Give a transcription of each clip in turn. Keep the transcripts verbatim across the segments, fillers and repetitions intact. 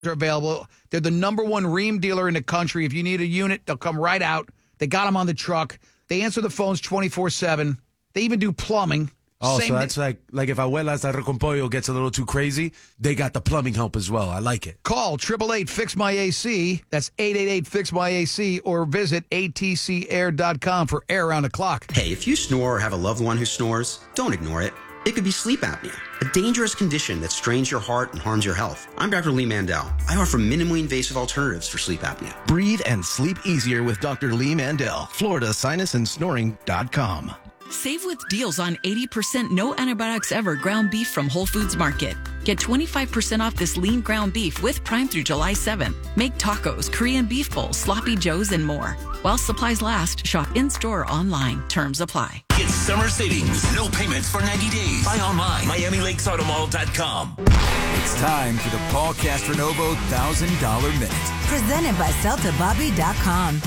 are available. They're the number one Rheem dealer in the country. If you need a unit, they'll come right out. They got them on the truck. They answer the phones twenty-four seven. They even do plumbing. Oh, Same so that's like like if Abuela's Arroz con Pollo gets a little too crazy, they got the plumbing help as well. I like it. Call eight eight eight, fix my A C. That's eight eight eight, fix my A C. Or visit A T C air dot com for air around the clock. Hey, if you snore or have a loved one who snores, don't ignore it. It could be sleep apnea, a dangerous condition that strains your heart and harms your health. I'm Doctor Lee Mandel. I offer minimally invasive alternatives for sleep apnea. Breathe and sleep easier with Doctor Lee Mandel. Florida Sinus and Snoring dot com. Save with deals on eighty percent no antibiotics ever ground beef from Whole Foods Market. Get twenty-five percent off this lean ground beef with Prime through July seventh. Make tacos, Korean beef bowls, sloppy joes, and more. While supplies last, shop in-store or online. Terms apply. Get summer savings, no payments for ninety days. Buy online, Miami Lakes Auto Mall dot com. It's time for the Paul Castronovo one thousand dollars Minute. Presented by Celta Bobby dot com.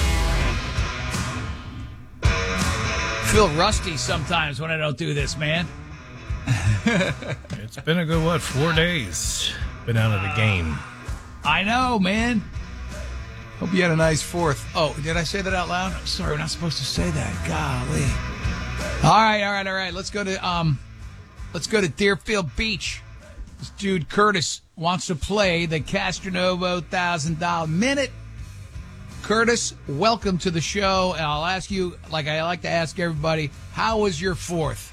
Feel rusty sometimes when I don't do this, man. It's been a good, what, four days? Been out of the game. I know, man. Hope you had a nice fourth. Oh, did I say that out loud? I'm sorry, we're not supposed to say that. Golly. All right, all right, all right. Let's go to um, let's go to Deerfield Beach. This dude Curtis wants to play the Castronovo one thousand dollars Minute. Curtis, welcome to the show. And I'll ask you, like I like to ask everybody, how was your fourth?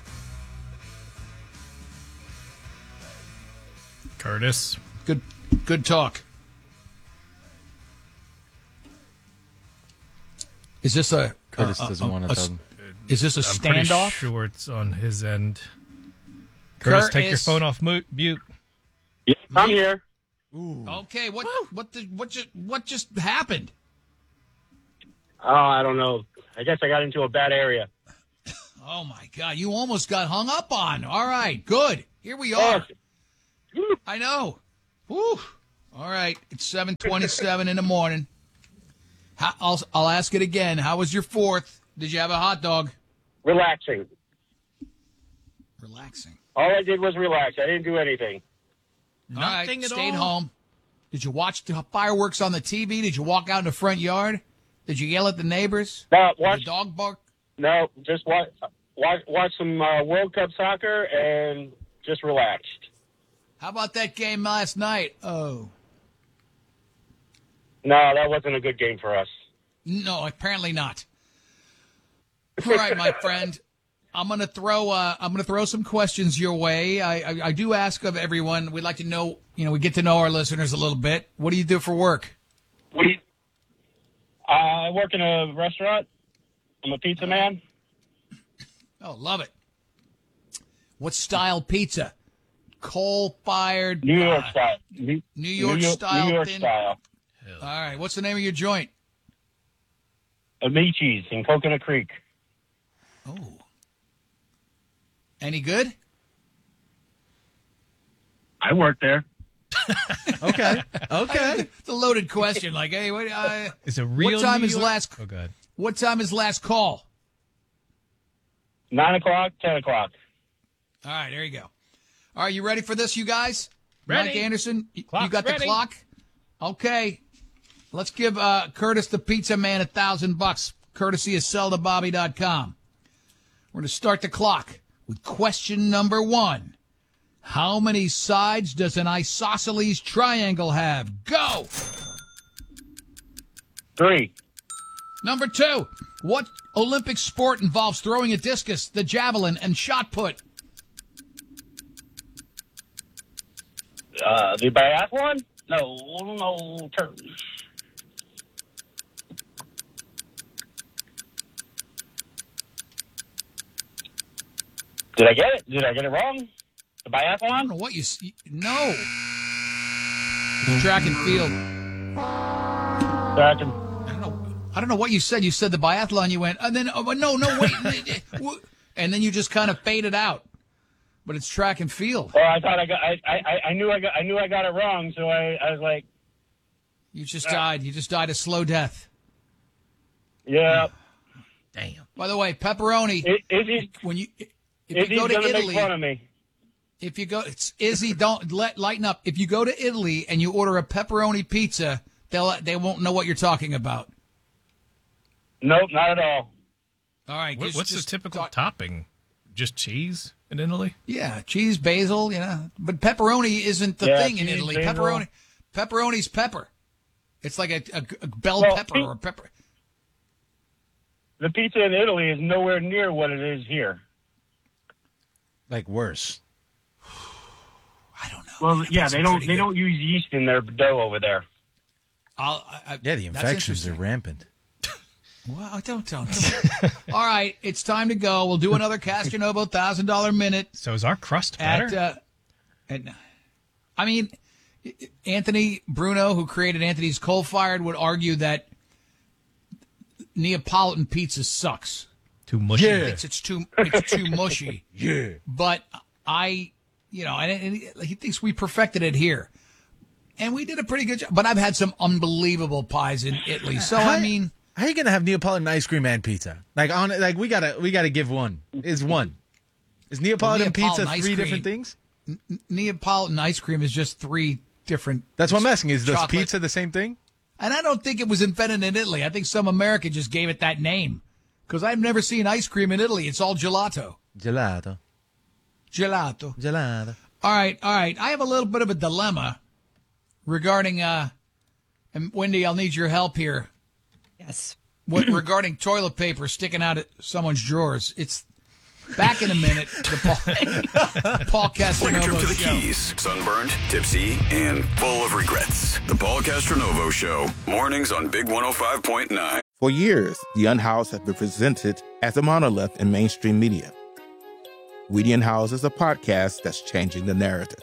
Curtis. Good, good talk. Is this a Curtis a, doesn't a, want a, to. a, Is this a I'm pretty standoff? sure it's on his end. Curtis, Curtis. take your phone off mute. mute. Yeah, I'm here. Ooh. Okay, what what the, what just what just happened? Oh, I don't know. I guess I got into a bad area. Oh my God, you almost got hung up on. All right, good. Here we are. Oh. I know. Woo. All right, it's seven twenty-seven in the morning. How, I'll I'll ask it again. How was your fourth? Did you have a hot dog? Relaxing. Relaxing. All I did was relax. I didn't do anything. Nothing all right, at stayed all? home. Did you watch the fireworks on the T V? Did you walk out in the front yard? Did you yell at the neighbors? No, Did watch. the dog bark? No, just watch. Watch, watch some uh, World Cup soccer and just relaxed. How about that game last night? Oh. No, that wasn't a good game for us. No, apparently not. All right, my friend. I'm gonna throw. Uh, I'm gonna throw some questions your way. I, I, I do ask of everyone. We'd like to know. You know, we get to know our listeners a little bit. What do you do for work? What do you? Uh, I work in a restaurant. I'm a pizza man. Oh, love it. What style pizza? Coal-fired. New York uh, style. New York, New York style. New York thin- style. All right. What's the name of your joint? Amici's in Coconut Creek. Oh. Any good? I work there. Okay. Okay. It's a loaded question. Like, hey, what, uh, Is it real? what time New is York? last? Oh, God. What time is last call? Nine o'clock, ten o'clock. All right, there you go. All right, you ready for this, you guys? Ready. Mike Anderson, you, you Clock's got the ready. clock? Okay. Let's give uh, Curtis the Pizza Man a thousand bucks, courtesy of Celta Bobby dot com. We're going to start the clock with question number one. How many sides does an isosceles triangle have? Go! Three. Number two. What Olympic sport involves throwing a discus, the javelin, and shot put? Uh, the biathlon? No, no. Turn. Did I get it? Did I get it wrong? The biathlon? I don't know what you... s- No. Track and field. Track and... I don't know. I don't know what you said. You said the biathlon. You went, and then oh, no, no, wait, and then you just kind of faded out. But it's track and field. Well, I thought I got. I, I, I knew I got. I knew I got it wrong. So I, I was like, You just died. You just died a slow death. yeah. Damn. By the way, pepperoni. Is, is he? When you if Is you he go to gonna Italy, make fun of me? If you go, it's Izzy, don't let lighten up. If you go to Italy and you order a pepperoni pizza, they'll they won't know what you're talking about. Nope, not at all. All right. What, just, what's just the typical talk- topping? Just cheese in Italy? Yeah, cheese, basil, you know. But pepperoni isn't the Yeah, thing in cheese, Italy. basil. Pepperoni, pepperoni's pepper. It's like a, a, a bell Well, pepper pe- or pepper. The pizza in Italy is nowhere near what it is here. Like worse. I don't know. Well, man. yeah, That's they don't pretty they good. don't use yeast in their dough over there. I'll, I, I, Yeah, the that's infections are interesting. rampant. Well, don't don't. don't. All right, it's time to go. We'll do another Castronovo thousand dollar minute. So is our crust better? At, uh, at, I mean, Anthony Bruno, who created Anthony's Coal Fired, would argue that Neapolitan pizza sucks. Too mushy. He thinks it's too it's too mushy. Yeah. But I, you know, and, and he thinks we perfected it here, and we did a pretty good job. But I've had some unbelievable pies in Italy, so I mean. How you gonna have Neapolitan ice cream and pizza? Like on, like we gotta, we gotta give one. Is one? Is Neapolitan, Neapolitan pizza ice three cream- different things? Neapolitan ice cream is just three different. That's what I'm asking. Is this chocolate. pizza the same thing? And I don't think it was invented in Italy. I think some American just gave it that name. Because I've never seen ice cream in Italy. It's all gelato. Gelato. Gelato. Gelato. All right, all right. I have a little bit of a dilemma regarding, uh, and Wendy, I'll need your help here. Yes. What, regarding toilet paper sticking out of someone's drawers. It's back in a minute. The Paul, Paul Take a trip Castronovo to the Show. Keys. Sunburned, tipsy, and full of regrets. The Paul Castronovo Show. Mornings on Big one oh five point nine. For years, The Unhoused has been presented as a monolith in mainstream media. We The Unhoused is a podcast that's changing the narrative.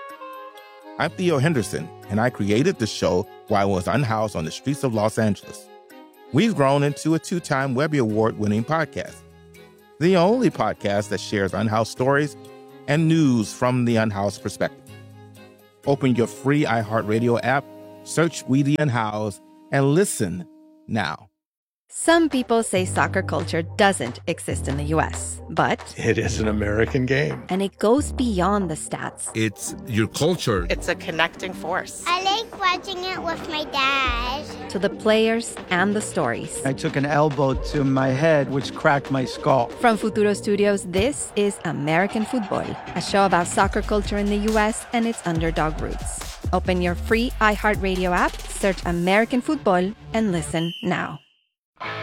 I'm Theo Henderson, and I created the show while I was unhoused on the streets of Los Angeles. We've grown into a two-time Webby Award-winning podcast. The only podcast that shares unhoused stories and news from the unhoused perspective. Open your free iHeartRadio app, search We The Unhoused, and listen now. Some people say soccer culture doesn't exist in the U S, but it is an American game. And it goes beyond the stats. It's your culture. It's a connecting force. I like watching it with my dad. To the players and the stories. I took an elbow to my head, which cracked my skull. From Futuro Studios, this is American Football, a show about soccer culture in the U S and its underdog roots. Open your free iHeartRadio app, search American Football, and listen now.